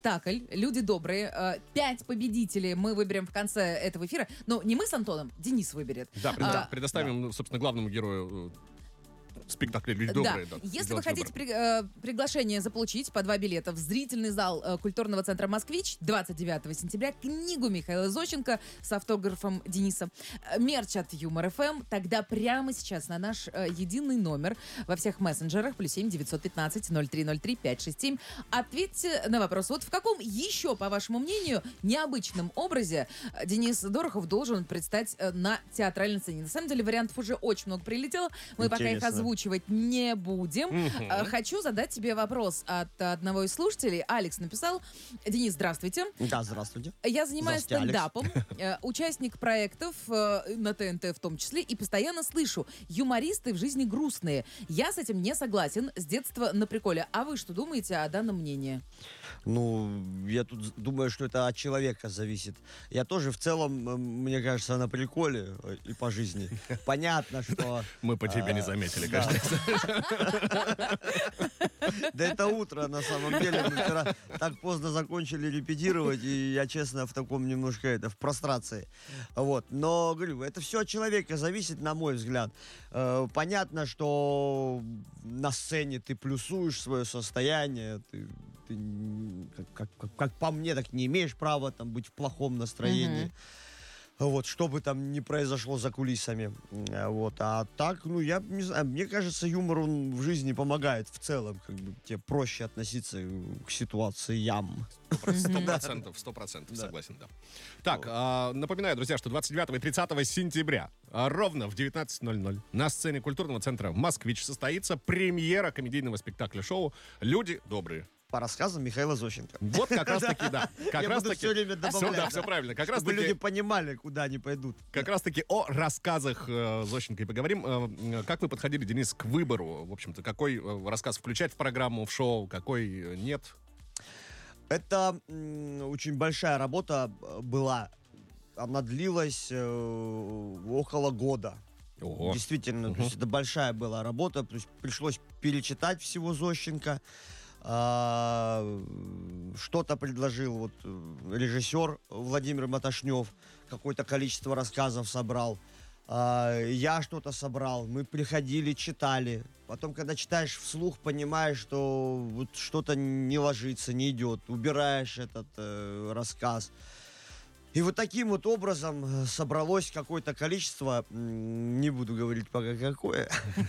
спектакль «Люди добрые». 5 победителей мы выберем в конце этого эфира. Но не мы с Антоном, Денис выберет. Да, предоставим, собственно, главному герою спектакля «Люди добрые». Да. Если вы хотите приглашение заполучить по 2 билета в зрительный зал культурного центра «Москвич» 29 сентября, книгу Михаила Зощенко с автографом Дениса, мерч от Юмор ФМ, тогда прямо сейчас на наш единый номер во всех мессенджерах +7 915 0303 567 ответьте на вопрос. Вот в каком еще, по вашему мнению, необычном образе Денис Дорохов должен предстать на театральной сцене? На самом деле вариантов уже очень много прилетело. Мы пока их озвучивать не будем. Хочу задать тебе вопрос от одного из слушателей. Алекс написал: Денис, здравствуйте. Да, здравствуйте. Я занимаюсь стендапом, участник проектов на ТНТ в том числе, и постоянно слышу: юмористы в жизни грустные. Я с этим не согласен, с детства на приколе. А вы что думаете о данном мнении? Ну, я тут думаю, что это от человека зависит. Я тоже в целом, мне кажется, на приколе и по жизни. Понятно, что... Мы по тебе не заметили, кажется. Да это утро, на самом деле. Мы вчера так поздно закончили репетировать, и я, честно, в таком немножко, в прострации. Вот. Но, говорю, это все от человека зависит, на мой взгляд. Понятно, что на сцене ты плюсуешь свое состояние, ты как по мне, так не имеешь права там быть в плохом настроении. Вот, что бы там ни произошло за кулисами. Вот. А так, ну, я не знаю, мне кажется, юмор, он в жизни помогает в целом. Как бы тебе проще относиться к ситуациям. 100%, согласен, да. Так, напоминаю, друзья, что 29 и 30 сентября ровно в 19:00 на сцене культурного центра «Москвич» состоится премьера комедийного спектакля-шоу «Люди добрые». По рассказам Михаила Зощенко. Вот как раз-таки, да. Как раз таки, все время добавлять. все правильно. Как раз чтобы таки, люди понимали, куда они пойдут. Как раз таки о рассказах Зощенко и поговорим. Как вы подходили, Денис, к выбору? В общем-то, какой рассказ включать в программу, в шоу, какой нет? Это очень большая работа была. Она длилась около года. Ого. Действительно, то есть это большая была работа. То есть пришлось перечитать всего Зощенко. Что-то предложил вот режиссер Владимир Маташнев, какое-то количество рассказов собрал. Я что-то собрал, мы приходили, читали. Потом, когда читаешь вслух, понимаешь, что вот что-то не ложится, не идет. Убираешь этот рассказ. И вот таким вот образом собралось какое-то количество, не буду говорить пока какое,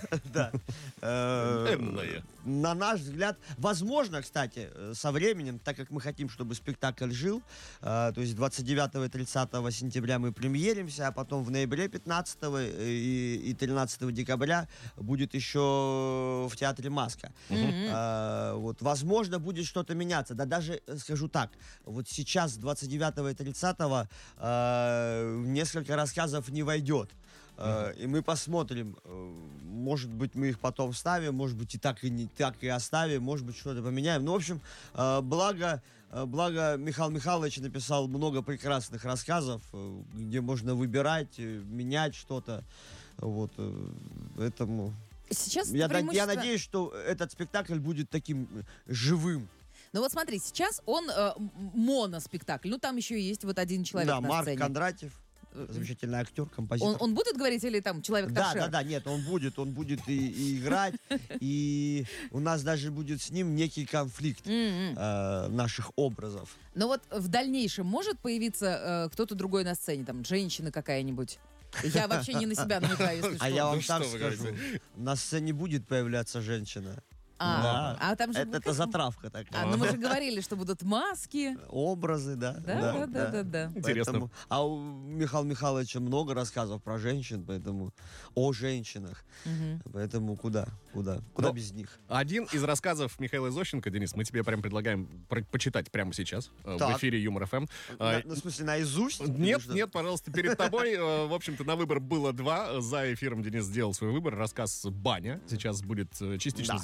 на наш взгляд, возможно, кстати, со временем, так как мы хотим, чтобы спектакль жил, то есть 29 и 30 сентября мы премьеримся, а потом в ноябре 15 и 13 декабря будет еще в театре «Маска». Вот, возможно, будет что-то меняться. Да даже, скажу так, вот сейчас 29 и 30 несколько рассказов не войдет. И мы посмотрим, может быть, мы их потом вставим, может быть, и так и оставим, может быть, что-то поменяем. Ну, в общем, благо Михаил Михайлович написал много прекрасных рассказов, где можно выбирать, менять что-то. Вот, поэтому... Сейчас я надеюсь, что этот спектакль будет таким живым. Ну вот смотри, сейчас он моноспектакль. Ну там еще есть вот один человек на Марк сцене. Кондратьев, замечательный актер, композитор. Он будет говорить или там человек-торшер? Да, нет, он будет и играть, и у нас даже будет с ним некий конфликт наших образов. Но вот в дальнейшем может появиться кто-то другой на сцене, там, женщина какая-нибудь? Я вообще не на себя намекаю, если что. А я вам так скажу, на сцене будет появляться женщина. А там же это затравка такая. Ну мы же говорили, что будут маски. Образы, да. Да. Интересно. А у Михаила Михайловича много рассказов про женщин, поэтому о женщинах. Поэтому куда без них? Один из рассказов Михаила Зощенко, Денис, мы тебе прям предлагаем почитать прямо сейчас в эфире Юмор ФМ. В смысле, наизусть? Нет, пожалуйста, перед тобой. В общем-то, на выбор было 2. За эфиром Денис сделал свой выбор. Рассказ «Баня» сейчас будет частично звучать в эфире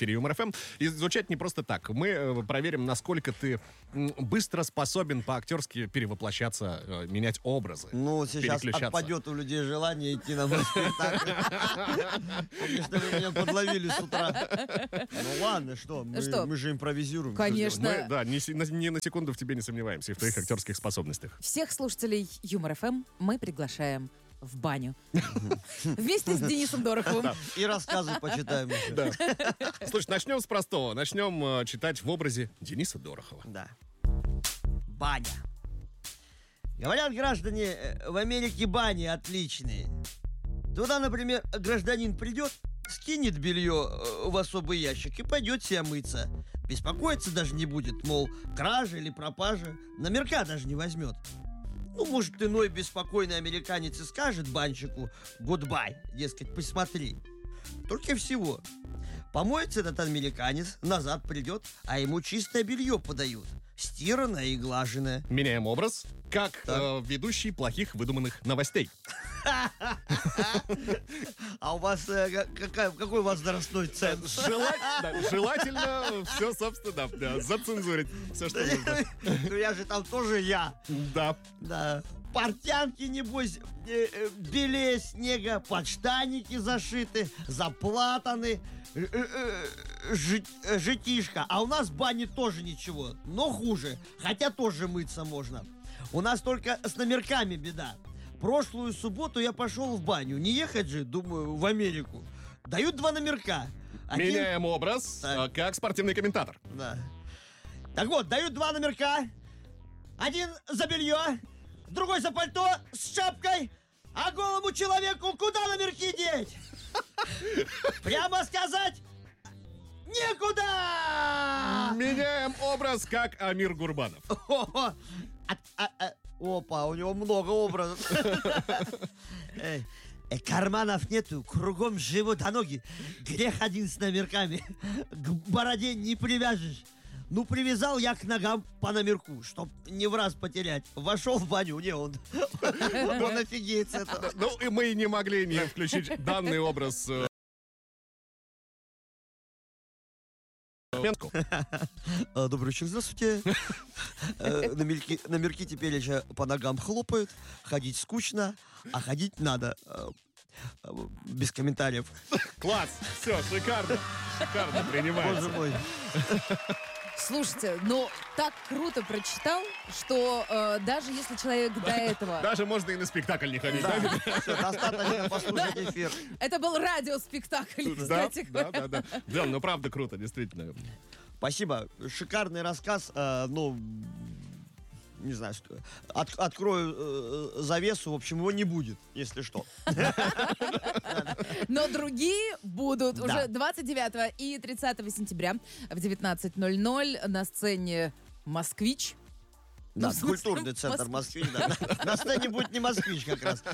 эфире Юмор ФМ. И звучать не просто так. Мы проверим, насколько ты быстро способен по-актерски перевоплощаться, менять образы. Ну, сейчас отпадет у людей желание идти на мой спектакль. Конечно, вы меня подловили с утра. Ну ладно, что, мы же импровизируем. Конечно. Мы, да, ни на секунду в тебе не сомневаемся и в твоих актерских способностях. Всех слушателей Юмор ФМ мы приглашаем в баню. Вместе с Денисом Дороховым. И рассказы почитаем еще. Слушай, начнем с простого. Начнем читать в образе Дениса Дорохова. Да. Баня. Говорят, граждане, в Америке бани отличные. Туда, например, гражданин придет, скинет белье в особый ящик и пойдет себе мыться. Беспокоиться даже не будет, мол, кража или пропажа. Номерка даже не возьмет. Ну, может, иной беспокойный американец и скажет банщику «гудбай», дескать, посмотри. Только всего. Помоется этот американец, назад придет, а ему чистое белье подают. Стиранное и глаженное. Меняем образ, как ведущий плохих выдуманных новостей. А у вас какой у вас возрастной ценз? Желательно все, собственно, да, зацензурить. Все, что нужно. Ну я же там тоже я. Да. Да. Портянки, небось, белее снега, подштанники зашиты, заплатаны, житишка. А у нас в бане тоже ничего, но хуже, хотя тоже мыться можно. У нас только с номерками беда. Прошлую субботу я пошел в баню, не ехать же, думаю, в Америку. Дают 2 номерка. Меняем образ, как спортивный комментатор. Да. Так вот, дают 2 номерка. Один за белье, другой за пальто с шапкой, а голому человеку куда номерки деть? Прямо сказать, некуда! Меняем образ, как Амир Гурбанов. Опа, у него много образов. Карманов нету, кругом живот до ноги. Грех один с номерками. К бороде не привяжешь. Ну, привязал я к ногам по номерку, чтоб не в раз потерять. Вошел в баню, он офигеет с этого. Ну, и мы не могли не включить данный образ. Добрый вечер, здравствуйте. Номерки теперь еще по ногам хлопают. Ходить скучно, а ходить надо. Без комментариев. Класс, все, шикарно. Шикарно принимается. Боже мой. Слушайте, ну так круто прочитал, что даже если человек до этого... Даже можно и на спектакль не ходить. Да, все, достаточно послушать эфир. Это был радиоспектакль, кстати говоря. Да, ну правда круто, действительно. Спасибо. Шикарный рассказ. Ну, не знаю, что. Открою завесу, в общем, его не будет, если что. Но другие будут уже 29 и 30 сентября в 19:00 на сцене «Москвич». Да, культурный центр «Москвич». Да. На сцене будет не «Москвич» как раз.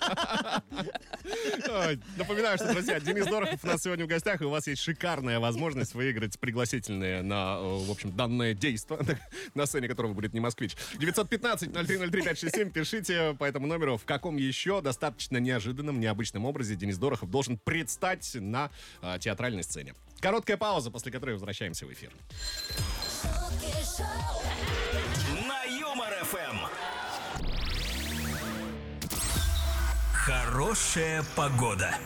Напоминаю, что, друзья, Денис Дорохов у нас сегодня в гостях, и у вас есть шикарная возможность выиграть пригласительные на, в общем, данное действо, на сцене которого будет не «Москвич». 915-0303-567. Пишите по этому номеру, в каком еще достаточно неожиданном, необычном образе Денис Дорохов должен предстать на театральной сцене. Короткая пауза, после которой возвращаемся в эфир. На Юмор ФМ. Хорошая погода.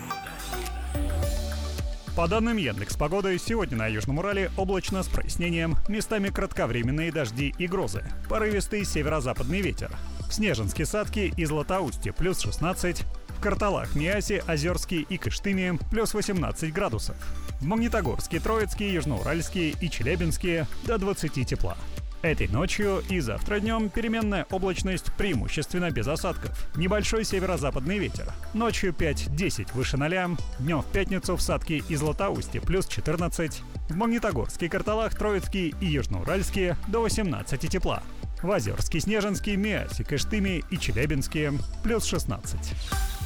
По данным Яндекс.Погоды, сегодня на Южном Урале облачно с прояснением, местами кратковременные дожди и грозы, порывистый северо-западный ветер. В Снежинске, Садке и Златоусте плюс 16, в Карталах, Миасе, Озерске и Кыштыме плюс 18 градусов. В Магнитогорске, Троицке, Южноуральске и Челябинске до 20 тепла. Этой ночью и завтра днем переменная облачность преимущественно без осадков. Небольшой северо-западный ветер. Ночью 5-10 выше 0, днем в пятницу в Садке и Златоусте плюс 14, в Магнитогорске, Карталах, Троицке и Южноуральске до 18 тепла. В Озерске, Снежинске, Миасе, Кыштыме и Челябинске плюс 16.